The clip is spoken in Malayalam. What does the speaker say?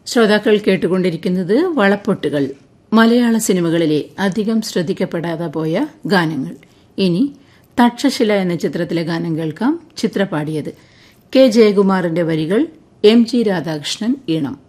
ശ്രോതാക്കൾ കേട്ടുകൊണ്ടിരിക്കുന്നത് വളപ്പൊട്ടുകൾ, മലയാള സിനിമകളിലെ അധികം ശ്രദ്ധിക്കപ്പെടാതെ പോയ ഗാനങ്ങൾ. ഇനി തക്ഷശില എന്ന ചിത്രത്തിലെ ഗാനം കേൾക്കാം. ചിത്രപാടിയത് കെ ജയകുമാറിന്റെ വരികൾ, എം ജി രാധാകൃഷ്ണൻ ഈണം.